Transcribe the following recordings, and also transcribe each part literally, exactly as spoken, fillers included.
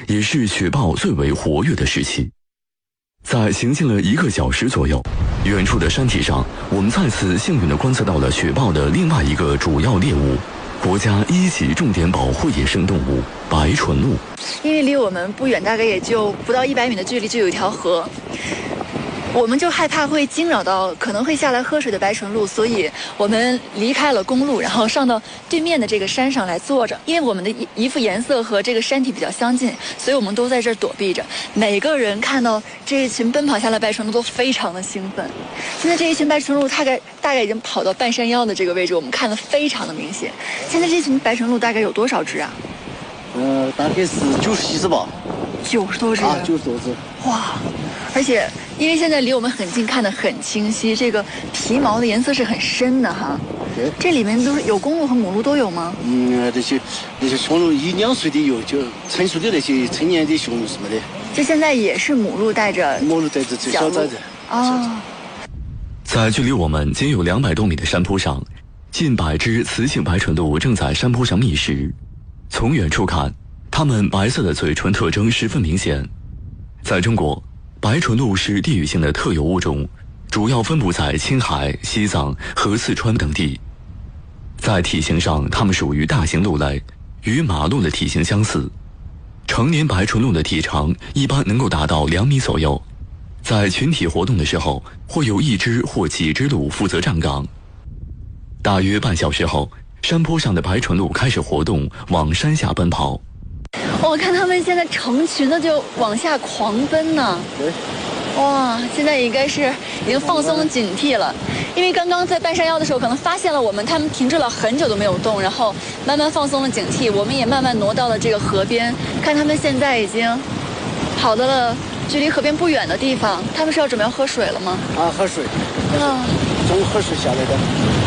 也是雪豹最为活跃的时期。在行进了一个小时左右，远处的山体上，我们再次幸运地观测到了雪豹的另外一个主要猎物——国家一级重点保护野生动物白唇鹿。 因为离我们不远，大概也就不到一百米的距离，就有一条河。我们就害怕会惊扰到可能会下来喝水的白唇鹿，所以我们离开了公路，然后上到对面的这个山上来坐着。因为我们的衣服颜色和这个山体比较相近，所以我们都在这儿躲避着。每个人看到这一群奔跑下来白唇鹿都非常的兴奋。现在这一群白唇鹿大概大概已经跑到半山腰的这个位置，我们看得非常的明显。现在这群白唇鹿大概有多少只啊？ 呃，大概是九十几只吧。 九十多只啊，九十多只。 哇！而且因为现在离我们很近，看得很清晰，这个皮毛的颜色是很深的哈。 对。 这里面都是有公鹿和母鹿都有吗？ 嗯，那些那些雄鹿一两岁的有，就成熟的那些成年的雄鹿什么的。 就现在也是母鹿带着。 母鹿带着这小崽子。 哦。 在距离我们仅有两百多米的山坡上，近百只雌性白唇鹿正在山坡上觅食。从远处看，它们白色的嘴唇特征十分明显。在中国，白唇鹿是地域性的特有物种，主要分布在青海、西藏和四川等地。在体型上，它们属于大型鹿类，与马鹿的体型相似。成年白唇鹿的体长一般能够达到两米左右。在群体活动的时候，会有一只或几只鹿负责站岗。大约半小时后，山坡上的白唇鹿开始活动，往山下奔跑。 我看他们现在成群的就往下狂奔呢。 对。 哇，现在应该是已经放松警惕了，因为刚刚在半山腰的时候可能发现了我们，他们停滞了很久都没有动，然后慢慢放松了警惕，我们也慢慢挪到了这个河边，看他们现在已经跑到了距离河边不远的地方。他们是要准备要喝水了吗？ 啊，喝水。啊，从河水下来的。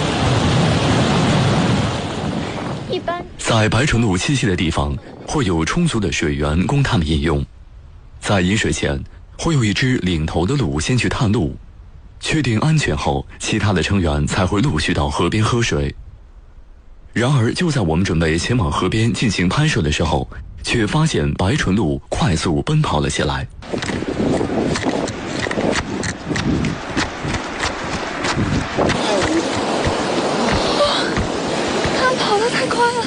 一般在白唇鹿栖息的地方，会有充足的水源供它们饮用。在饮水前，会有一只领头的鹿先去探路，确定安全后，其他的成员才会陆续到河边喝水。然而，就在我们准备前往河边进行拍摄的时候，却发现白唇鹿快速奔跑了起来。 太快了！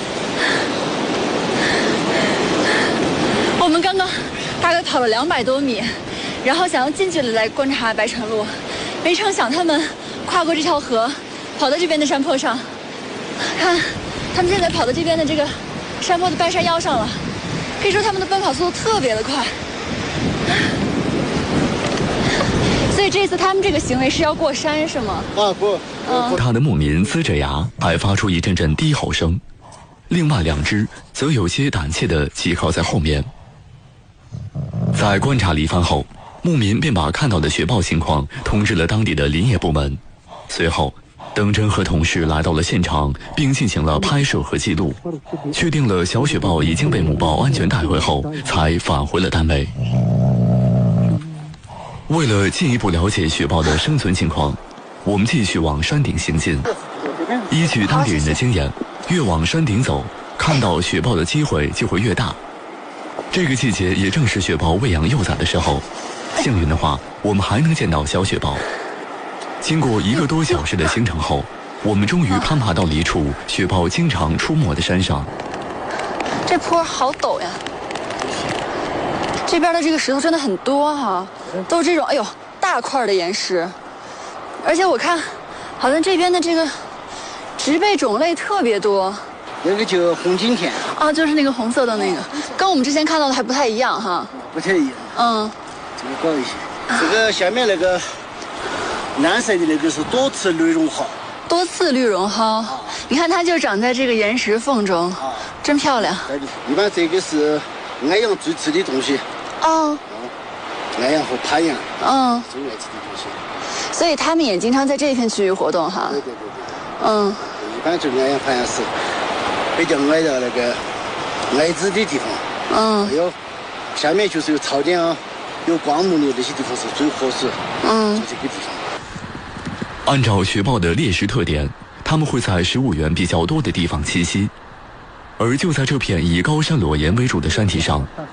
我们刚刚大概跑了两百多米，然后想要近距离来观察白唇鹿，没成想他们跨过这条河，跑到这边的山坡上。看，他们现在跑到这边的这个山坡的半山腰上了，可以说他们的奔跑速度特别的快。所以这次他们这个行为是要过山是吗？ 啊，过。 嗯。 它的牧民呲着牙，还发出一阵阵低吼声。另外两只则有些胆怯地挤靠在后面。在观察了一番后，牧民便把看到的雪豹情况通知了当地的林业部门。随后，邓真和同事来到了现场，并进行了拍摄和记录，确定了小雪豹已经被母豹安全带回后，才返回了单位。为了进一步了解雪豹的生存情况，我们继续往山顶行进。依据当地人的经验，越往山顶走，看到雪豹的机会就会越大。这个季节也正是雪豹喂养幼崽的时候，幸运的话，我们还能见到小雪豹。经过一个多小时的行程后，我们终于攀爬到了一处雪豹经常出没的山上。 这坡好陡呀！这边的这个石头真的很多哈、啊，都是这种哎呦大块的岩石，而且我看好像这边的这个植被种类特别多。 那个就红景田啊，就是那个红色的那个，跟我们之前看到的还不太一样哈。 不太一样。 嗯， 这个高一些。这个下面那个蓝色的那个是多刺绿绒蒿。 多刺绿绒蒿，啊、你看它就长在这个岩石缝中，啊、真漂亮。 一般这个是矮羊最吃的东西。 哦。 矮羊和攀羊。 嗯。 最爱吃的东西。 所以他们也经常在这一片区域活动哈。 对对对对。 嗯。 一般就是矮羊、攀羊是比较矮的那个矮子的地方。 嗯。 还有下面就是有草甸啊，有灌木的那些地方是最合适。 嗯。 就这个地方。 按照雪豹的猎食特点，它们会在食物源比较多的地方栖息，而就在这片以高山裸岩为主的山体上，